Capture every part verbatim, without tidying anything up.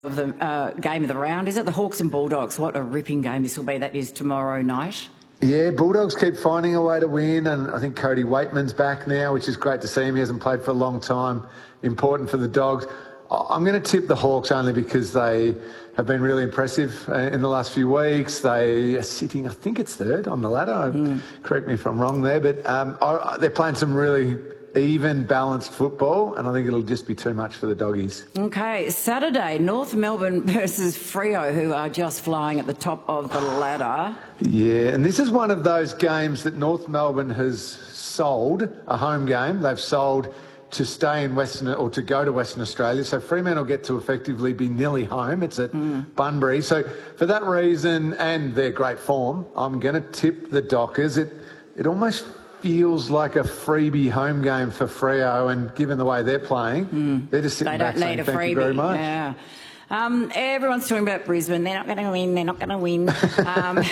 of the uh, game of the round, is it? The Hawks and Bulldogs. What a ripping game this will be. That is tomorrow night. Yeah, Bulldogs keep finding a way to win, and I think Cody Waitman's back now, which is great to see him. He hasn't played for a long time. Important for the Dogs. I'm going to tip the Hawks only because they have been really impressive in the last few weeks. They are sitting, I think it's third on the ladder. Mm. Correct me if I'm wrong there, but um, they're playing some really even, balanced football, and I think it'll just be too much for the Doggies. Okay, Saturday, North Melbourne versus Freo, who are just flying at the top of the ladder. Yeah, and this is one of those games that North Melbourne has sold, a home game. They've sold to stay in Western, or to go to Western Australia. So Fremantle get to effectively be nearly home. It's at mm. Bunbury. So for that reason and their great form, I'm going to tip the Dockers. It, it almost feels like a freebie home game for Freo, and given the way they're playing, mm. they're just sitting they back don't saying need a thank freebie. you very much. Yeah. Um, everyone's talking about Brisbane. They're not going to win. They're not going to win. Um,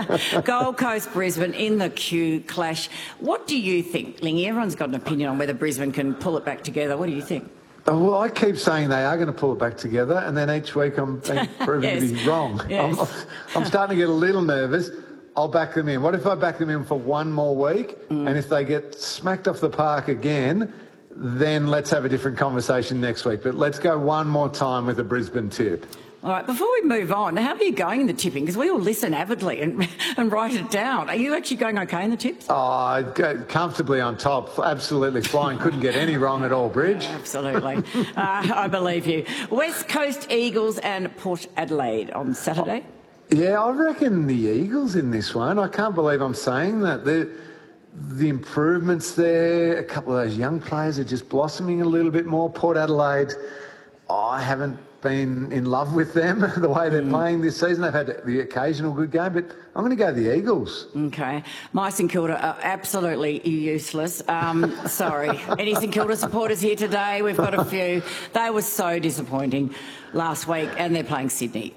Gold Coast, Brisbane in the Q clash. What do you think, Lingy? Everyone's got an opinion on whether Brisbane can pull it back together. What do you think? Oh, well, I keep saying they are going to pull it back together, and then each week I'm being proven yes. to be wrong. Yes. I'm, I'm starting to get a little nervous. I'll back them in. What if I back them in for one more week, mm. and if they get smacked off the park again, then let's have a different conversation next week. But let's go one more time with a Brisbane tip. All right, before we move on, how are you going in the tipping? Because we all listen avidly and, and write it down. Are you actually going okay in the tips? Oh, I'd go comfortably on top, absolutely flying. Couldn't get any wrong at all, Bridge. Absolutely. uh, I believe you. West Coast Eagles and Port Adelaide on Saturday. Yeah, I reckon the Eagles in this one. I can't believe I'm saying that. They're, the improvements there, a couple of those young players are just blossoming a little bit more. Port Adelaide, oh, I haven't been in love with them, the way they're mm. playing this season. They've had the occasional good game, but I'm going to go the Eagles. Okay. My St Kilda are absolutely useless. Um, sorry. Any St Kilda supporters here today? We've got a few. They were so disappointing last week, and they're playing Sydney.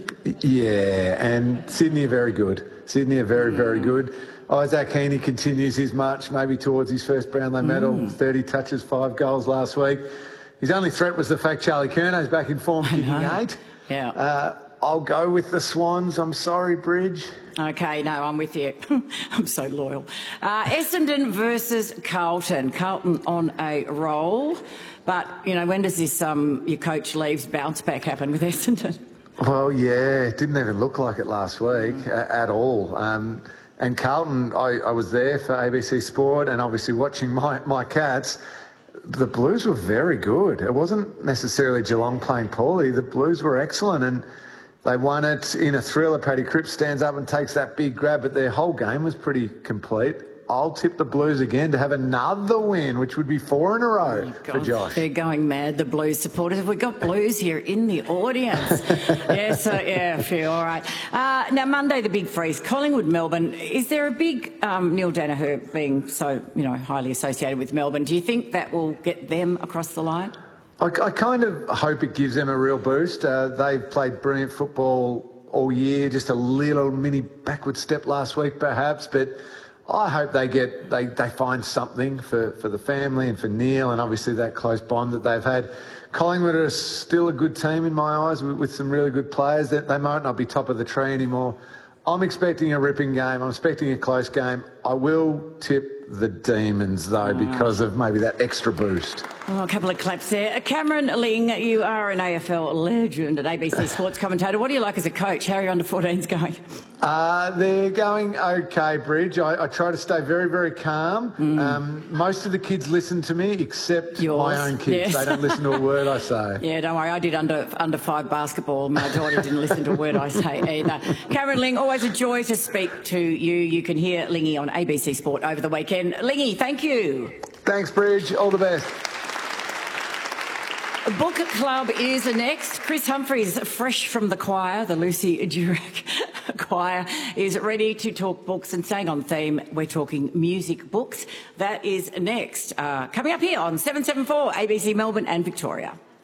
Yeah, and Sydney are very good. Sydney are very, mm. very good. Isaac Heaney continues his march, maybe towards his first Brownlow medal. Mm. thirty touches, five goals last week. His only threat was the fact Charlie Curnow's back in form, kicking eight. Yeah. Uh, I'll go with the Swans. I'm sorry, Bridge. Okay, no, I'm with you. I'm so loyal. Uh, Essendon versus Carlton. Carlton on a roll. But, you know, when does this um, your coach leaves bounce back happen with Essendon? Well, yeah, it didn't even look like it last week mm. uh, at all. Um, and Carlton, I, I was there for A B C Sport and obviously watching my, my Cats. The Blues were very good. It wasn't necessarily Geelong playing poorly. The Blues were excellent, and they won it in a thriller. Paddy Cripps stands up and takes that big grab, but their whole game was pretty complete. I'll tip the Blues again to have another win, which would be four in a row oh for Josh. They're going mad, the Blues supporters. We've got Blues here in the audience. yes, uh, yeah, fair, all right. Uh, now, Monday, the big freeze. Collingwood, Melbourne. Is there a big, um, Neil Danaher being so, you know, highly associated with Melbourne, do you think that will get them across the line? I, I kind of hope it gives them a real boost. Uh, they've played brilliant football all year, just a little mini backward step last week perhaps, but I hope they get they, they find something for, for the family and for Neil, and obviously that close bond that they've had. Collingwood are still a good team in my eyes with, with some really good players. That they might not be top of the tree anymore. I'm expecting a ripping game. I'm expecting a close game. I will tip the Demons, though, because of maybe that extra boost. Oh, a couple of claps there. Cameron Ling, you are an A F L legend and A B C Sports commentator. What do you like as a coach? How are your under fourteens going? Uh, they're going okay, Bridge. I, I try to stay very, very calm. Mm. Um, most of the kids listen to me, except Yours. my own kids. Yes. They don't listen to a word I say. Yeah, don't worry. I did under under five basketball. My daughter didn't listen to a word I say either. Cameron Ling, always a joy to speak to you. You can hear Lingy on A B C Sport over the weekend. Lingy, thank you. Thanks, Bridge. All the best. Book Club is next. Chris Humphries, fresh from the choir, the Lucy Durack choir, is ready to talk books, and staying on theme, we're talking music books. That is next. Uh, coming up here on seven seven four A B C Melbourne and Victoria.